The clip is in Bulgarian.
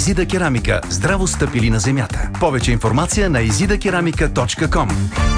Изида керамика. Здраво стъпили на земята. Повече информация на izidakeramika.com.